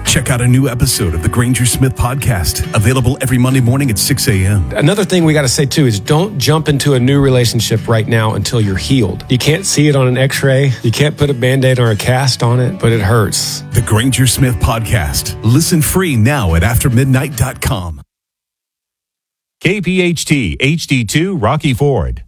Check out a new episode of the Granger Smith Podcast, available every Monday morning at 6 a.m. Another thing we got to say, too, is don't jump into a new relationship right now until you're healed. You can't see it on an x-ray. You can't put a Band-Aid or a cast on it, but it hurts. The Granger Smith Podcast. Listen free now at aftermidnight.com. KPHT HD2 Rocky Ford.